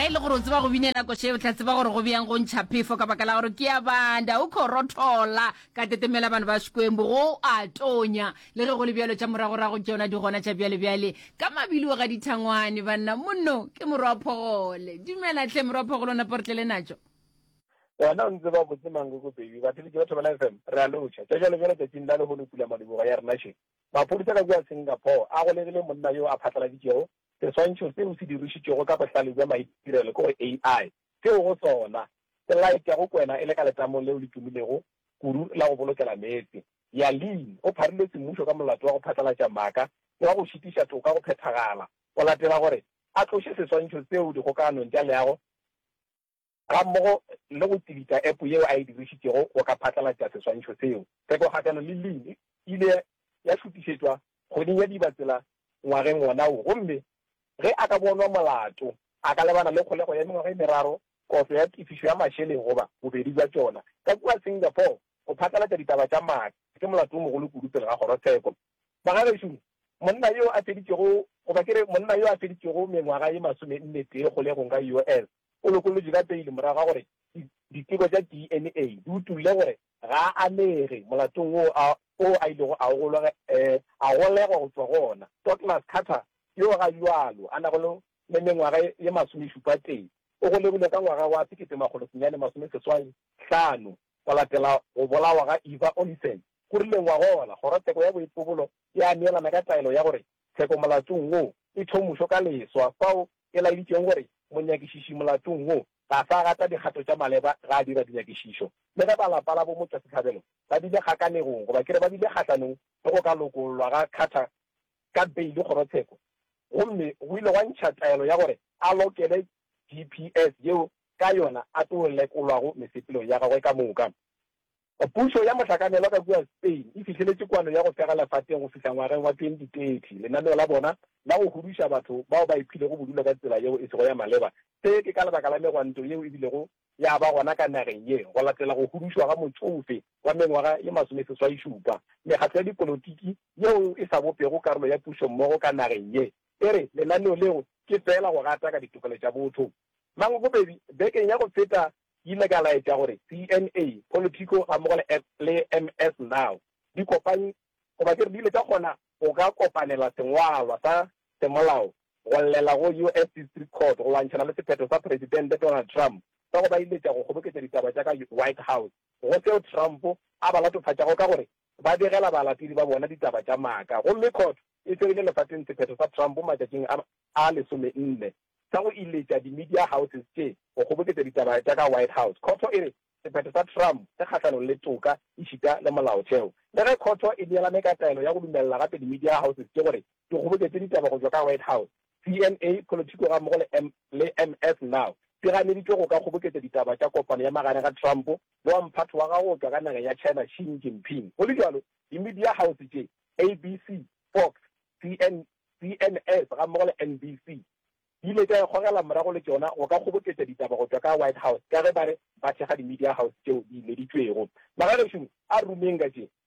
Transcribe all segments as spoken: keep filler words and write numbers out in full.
ile gore o tseba go binela ko she o tla tseba gore go biang go ntšha phefo ka baka la gore ke ya banda o khorothola ka tetemela bana ba Xikwembu go a tonya le ge go le bjalo tša moragorago tšona di gona tša bjale bjale ka mabilo ga dithangwane banna monno ke morwa phogole dumela tle morwa phogole na portlele natšo wena o ntse ba botse mango go baby batho le ke batho ba F M re a locha tša jalo jalo tšatšing la le go pula madiboga ya rena she maphodisa ka bua Singapore a go lebele monna yo a phatlaladitšego seswantšho seo se dirišitšego ka bohlale bja maitirelo ke gore A I seo go sona se laetša go kwena e le ka letamong leo le tumilego kudu la go bolokela meetse Yalin o pharile semmušo ka molato wa go phatlalatša maaka le wa go šitiša toka go phethagala o latela gore a tloše seswantšho seo dikgokaanong tša leago ga mmogo le go tsidita app yeo a e dirišitšego go ka phatlalatša seswantšho seo tekogakano le Lin ile ya šutišetšwa kgoding ya dibatsela ngwageng onao gomme ge a ka bonwa molato a ka lebana le kgolego ya mengwaga e meraro koso ya tifišo ya mašeleng goba bobedi bja tšona ka kua Singapore go phatlalatša ditaba tša maaka ke molato o mogolo kudu pele ga kgorotsheko magabešo monna yo a feditšego goba kere monna yo a feditšego mengwaga ye masome nne tee kgolegong ka U S o lokolotše ka peile morago ga gore diteko tša D N A di utulle gore ga a amege molatong o a ilego a golegwa go tswa gona Douglas Carter yo ga jwalo a nago le mengwaga ye masomešupa teng o go lebile ka ngwaga wa sekete makgolo senyane masome seswai hlano go latela go bolawa ga Eva Olsen go rile ngwagola kgorotsheko ya boipobolo e a neelana ka taelo ya gore tsheko molatong o e thomošo ka leswa fao e laeditšeng gore monyakišiši molatong o ga sa gata dikgato tša maleba ga a dira dinyakišišo le ge balapa la bo motšwasetlhabelo ba bile kgakanegong goba kere ba bile kgatlanong le go ka lokololwa ga Carter ka beile kgorotsheko gomme go ile gwa ntšha taelo ya gore a lokele G P S yeo ka yona a tlo lekolwago mesepelong ya gagwe ka moka pušo ya mohlakanelwa ka kua Spain e fitlheletše kwano ya go pega lefateng go fihla ngwageng wa twenty thirty lenaneo la bona la go hudiša batho bao ba iphile go bodula ka tsela yeo e sego ya maleba se ke ka lebaka la megwanto yeo e bilego ya ba gona ka nageng ye go latela go hudišwa ga motsofe wa mengwaga ye masome seswai šupa mekgatlo ya dipolotiki yeo e sa bopego karolo ya pušo mmogo ka nageng ye e re lenaneo leo ke fela go gata ka ditokelo tša botho mango go bebi bekeng ya go feta ile ka laetša gore C N A Politico ga mmogo le M S Now di kopanye goba kere di ile tša kgona go ka kopanela sengwalwa sa semolao go llela go U S District Court go lwantšhana le sephetho sa Presidente Donald Trump sa go ba iletša go kgoboketša ditaba tša ka White House go seo Trump a ba latofatšago ka gore ba digela balatedi ba bona ditaba tša maaka gomme court e tserile lefateng sephetho sa Trump matšatšing a lesome nne sa go iletša di-media houses tše go kgoboketša ditaba tša ka White House khoto e re sephetho sa Trump se kgatlanong le toka e šita le molaotheo le ge khoto e neelane ka taelo ya go dumelela gape di-media houses tše gore di kgoboketše ditaba go tswa ka White House C N A Politico ga mmogo le M S Now di ganeditšwe go ka kgoboketša ditaba tša kopano ya magane ga Trump le wa mphathi wa gago tswa ka nageng ya China Xi Jinping go le jalo di-media house tše A B C Fox C N S ga mmogo le N B C di ile tša kgogela morago le tšona go ka kgoboketša ditaba go tswa ka White House ka ge ba re ba thekga di-media house tšeo di ileditšwego magagešomo a rumeng ka tše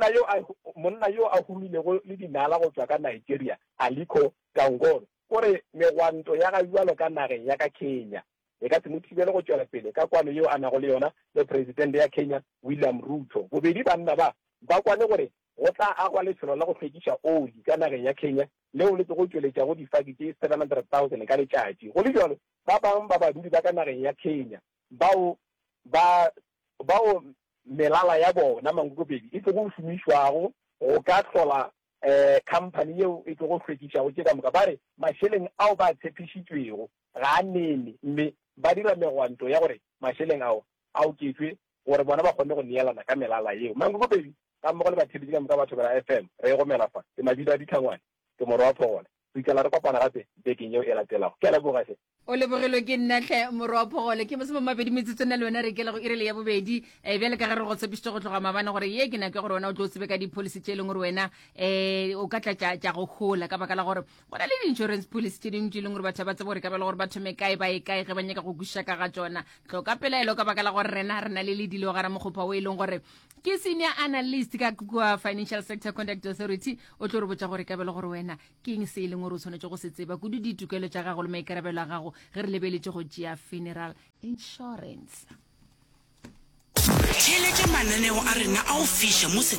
monna yo a humilego le dinala go tswa ka Nigeria Aliko Dangote gore megwanto ya ga jwalo ka nageng ya ka Kenya e ka se mo thibele go tšwela pele ka kwano yeo a nago le yona le presidente ya Kenya William Ruto bobedi banna ba ba kwane gore go tla agwa lefelo la go hlwekiša oli ka nageng ya Kenya leo le tlo go tšweletša go difaki tše seven hundred thousand ka letšatši go le jalo ba bangwe ba badudi ba ka nageng ya Kenya bao ba bao melala ya bona mangokopedi e tlo go šomišwago go ka hlola um company yeo e tlo go hlwekišago tše ka moka ba re mašeleng ao ba tshepišitšwego ga a nene mme ba dira megwanto ya gore mašeleng ao a oketšwe gore bona ba kgonne go neelana ka melala yeo mangokopedi ka mmogo le batheditši ka moka batho bela F M re e gomela fa ke mabilo a dithangwane ke morwa phogole go ikela re kopana gape bekeng yeo e latelago ke a lebogaše o lebogilwe ke nnatlhe morwa phogole ke mosome mabedi metsotso nna le wena re kela go irele ya bobedi um bjale ka ge re go tshepišitše go tloga mabane gore ye ke nake gore wena o tlo o tsebe ka di-policy tše e leng gore wena um o ka tla tša go gola ka baka la gore go na le di-insurance policy tše dingwe tše e leng gore batho ba tsebe gore ka bela gore ba thome kae ba e kae ge ba nyaka go kwešiša ka ga tsona tlo ka pelaelo ka baka la gore rena re na le le dilo gara mokgopha o e leng gore ke senior analyst ka kua Financial Sector Conduct Authority o tlo re botša gore ka bela gore wena ke eng se e leng gore o tshwanetse go se tseba kudu ditokelo tša gago le maikarabelo a gago ge re lebeletse go tšea funeral insurance. Theletša mananeo a rena a go fiša mo